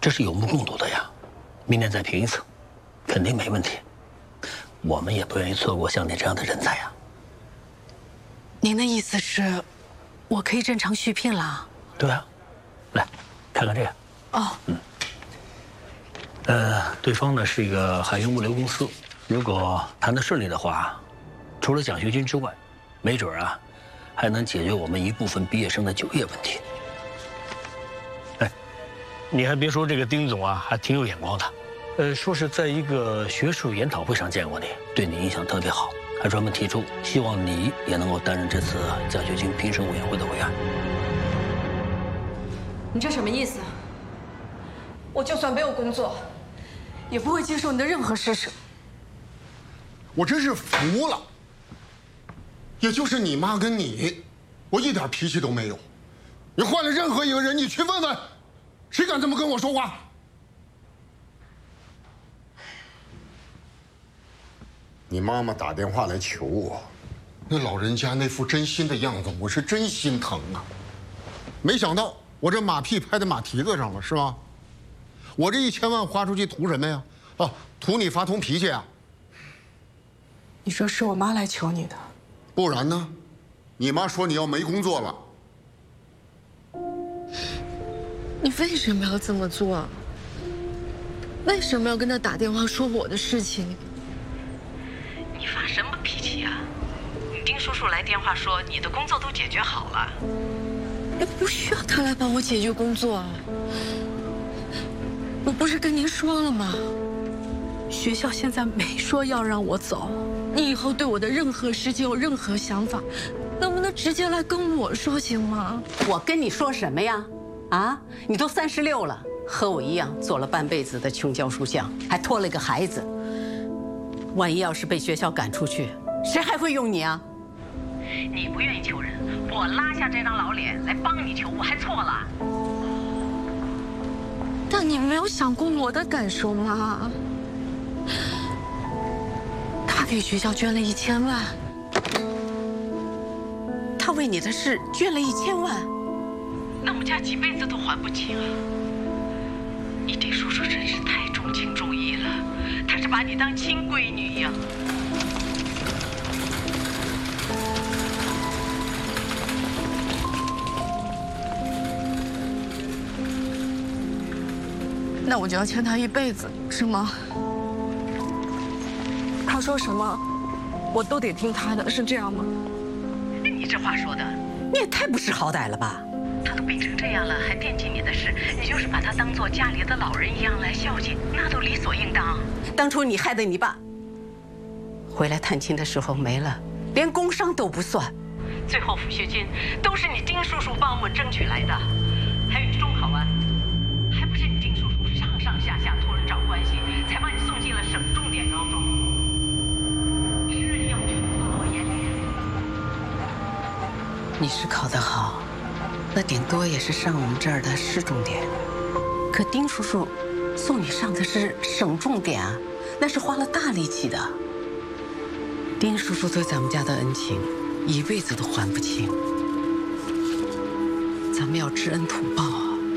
这是有目共睹的呀。明年再评一次，肯定没问题。我们也不愿意错过像你这样的人才呀。 您的意思是，我可以正常续聘了？ 对啊，来，看看这个。 哦， 对方呢是一个海运物流公司，如果谈得顺利的话，除了奖学金之外，没准啊，还能解决我们一部分毕业生的就业问题。哎，你还别说，这个丁总啊，还挺有眼光的。说是在一个学术研讨会上见过你，对你印象特别好，还专门提出希望你也能够担任这次奖学金评审委员会的委员。 你这什么意思？我就算没有工作，也不会接受你的任何施舍。 我真是服了。也就是你妈跟你，我一点脾气都没有。你换了任何一个人，你去问问，谁敢这么跟我说话？你妈妈打电话来求我，那老人家那副真心的样子，我是真心疼啊。没想到我这马屁拍在马蹄子上了，是吧？我这1000万花出去图什么呀？哦，图你发通脾气啊？ 你说是我妈来求你的， 不然呢？你妈说你要没工作了。 你为什么要这么做？为什么要跟他打电话说我的事情？ 你发什么脾气啊？丁叔叔来电话说你的工作都解决好了。 也不需要他来帮我解决工作啊。我不是跟您说了吗？学校现在没说要让我走。你以后对我的任何事情有任何想法，能不能直接来跟我说行吗？ 我跟你说什么呀？啊，你都36了，和我一样做了半辈子的穷教书匠，还拖了一个孩子。万一要是被学校赶出去，谁还会用你啊？ 你不愿意求人，我拉下这张老脸来帮你求，我还错了？ 但你没有想过我的感受吗？他给学校捐了1000万， 他为你的事捐了1000万， 那我们家几辈子都还不清啊！你丁叔叔真是太重情重义了，他是把你当亲闺女一样。 那我就要欠他一辈子，是吗？他说什么，我都得听他的，是这样吗？ 你这话说的， 你也太不识好歹了吧！ 他都病成这样了，还惦记你的事，你就是把他当做家里的老人一样来孝敬，那都理所应当。 当初你害得你爸回来探亲的时候没了，连工伤都不算。 最后抚恤金都是你丁叔叔帮我们争取来的，还有中考完，还不是你丁叔叔上上下下托人找关系，才把你送进了省重点高中。知恩要取多多严厉。 你是考得好，那顶多也是上我们这儿的市重点。可丁叔叔送你上的是省重点啊，那是花了大力气的。丁叔叔对咱们家的恩情，一辈子都还不清。咱们要知恩图报。